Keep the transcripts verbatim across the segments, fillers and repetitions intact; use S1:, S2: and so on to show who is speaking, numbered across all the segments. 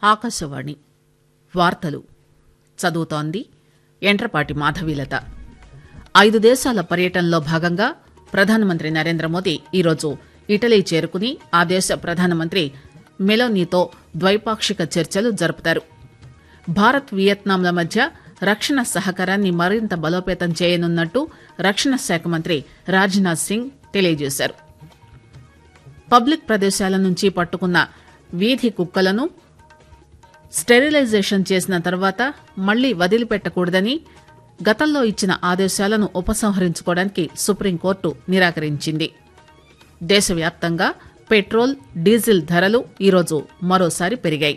S1: ఆకాశవాణి వార్తలు చదువుతోంది ఎంట్రపాటి మాధవీలత. ఐదు దేశాల పర్యటనలో భాగంగా ప్రధానమంత్రి నరేంద్ర మోదీ ఈరోజు ఇటలీ చేరుకుని ఆ దేశ ప్రధానమంత్రి మెలోనీతో ద్వైపాక్షిక చర్చలు జరుపుతారు. భారత్ వియత్నాంల మధ్య రక్షణ సహకారాన్ని మరింత బలోపేతం చేయనున్నట్టు రక్షణ శాఖ మంత్రి రాజ్నాథ్ సింగ్ తెలియజేశారు. పబ్లిక్ ప్రదేశాల నుంచి పట్టుకున్న వీధి కుక్కలను స్టెరిలైజేషన్ చేసిన తర్వాత మళ్లీ వదిలిపెట్టకూడదని గతంలో ఇచ్చిన ఆదేశాలను ఉపసంహరించుకోవడానికి సుప్రీంకోర్టు నిరాకరించింది. దేశవ్యాప్తంగా పెట్రోల్, డీజిల్ ధరలు ఈరోజు మరోసారి పెరిగాయి.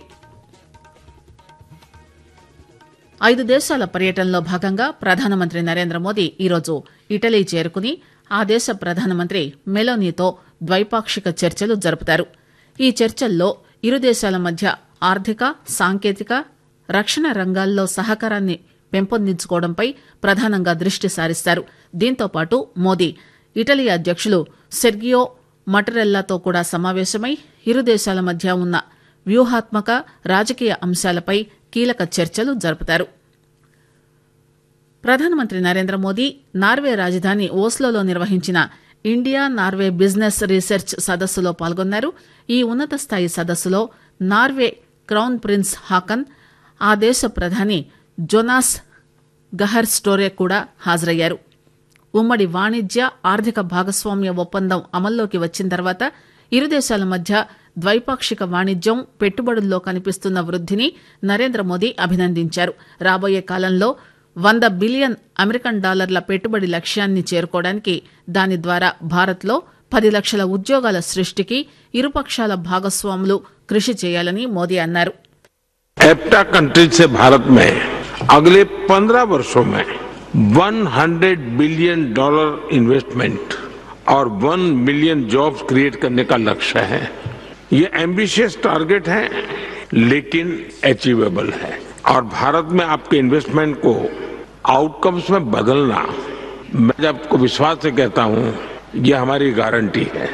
S1: ఐదు దేశాల పర్యటనలో భాగంగా ప్రధానమంత్రి నరేంద్ర మోదీ ఈరోజు ఇటలీ చేరుకుని ఆ దేశ ప్రధానమంత్రి మెలోనీతో ద్వైపాక్షిక చర్చలు జరుపుతారు. ఈ చర్చల్లో ఇరు దేశాల మధ్య ఆర్థిక, సాంకేతిక, రక్షణ రంగాల్లో సహకారాన్ని పెంపొందించుకోవడంపై ప్రధానంగా దృష్టి సారిస్తారు. దీంతో పాటు మోదీ ఇటలీ అధ్యకులు సెర్గియో మటరెల్లాతో కూడా సమావేశమై ఇరు దేశాల మధ్య ఉన్న వ్యూహాత్మక, రాజకీయ అంశాలపై కీలక చర్చలు జరుపుతారు. ప్రధానమంత్రి నరేంద్ర మోదీ నార్వే రాజధాని ఓస్లోలో నిర్వహించిన ఇండియా నార్వే బిజినెస్ రీసెర్చ్ సదస్సులో పాల్గొన్నారు. ఈ ఉన్నత స్థాయి సదస్సులో నార్వే క్రౌన్ ప్రిన్స్ హాకన్, ఆ దేశ ప్రధాని జోనాస్ గహర్ స్టోరే కూడా హాజరయ్యారు. ఉమ్మడి వాణిజ్య, ఆర్థిక భాగస్వామ్య ఒప్పందం అమల్లోకి వచ్చిన తర్వాత ఇరు దేశాల మధ్య ద్వైపాక్షిక వాణిజ్యం, పెట్టుబడుల్లో కనిపిస్తున్న వృద్ధిని నరేంద్ర మోదీ అభినందించారు. రాబోయే కాలంలో వంద బిలియన్ అమెరికన్ డాలర్ల పెట్టుబడి లక్ష్యాన్ని చేరుకోవడానికి, దాని ద్వారా భారత్లో పది లక్షల ఉద్యోగాల సృష్టికి ఇరుపక్షాల భాగస్వాములు కృషి చేయాలని మోదీ అన్నారు.
S2: एफ्टा कंट्रीज से भारत में अगले पंद्रह वर्षों में सौ बिलियन डॉलर इन्वेस्टमेंट और वन मिलियन जॉब्स क्रिएट करने का लक्ष्य है. ये एम्बिशियस टारगेट है लेकिन अचीवेबल है. और भारत में आपके इन्वेस्टमेंट को आउटकम्स में बदलना, मैं आपको विश्वास से कहता हूं, ये हमारी गारंटी है.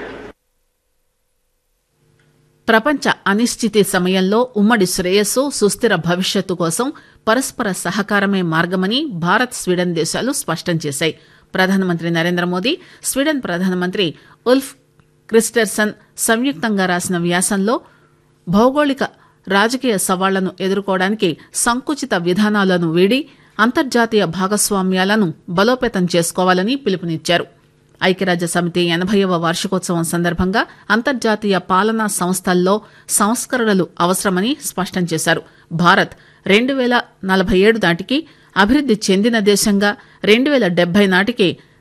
S1: ప్రపంచ అనిశ్చితి సమయంలో ఉమ్మడి శ్రేయస్సు, సుస్థిర భవిష్యత్తు కోసం పరస్పర సహకారమే మార్గమని భారత్, స్వీడన్ దేశాలు స్పష్టం చేశాయి. ప్రధానమంత్రి నరేంద్ర మోదీ, స్వీడన్ ప్రధానమంత్రి ఉల్ఫ్ క్రిస్టర్సన్ సంయుక్తంగా రాసిన వ్యాసంలో భౌగోళిక, రాజకీయ సవాళ్లను ఎదుర్కోవడానికి సంకుచిత విధానాలను వీడి అంతర్జాతీయ భాగస్వామ్యాలను బలోపేతం చేసుకోవాలని పిలుపునిచ్చారు. ఐక్యరాజ్య సమితి ఎనభైవ వార్షికోత్సవం సందర్భంగా అంతర్జాతీయ పాలనా సంస్థల్లో సంస్కరణలు అవసరమని స్పష్టం చేశారు. భారత్ రెండు వేల నలభై ఏడు నాటికి అభివృద్ది చెందిన దేశంగా, రెండు వేల డెబ్బై నాటికి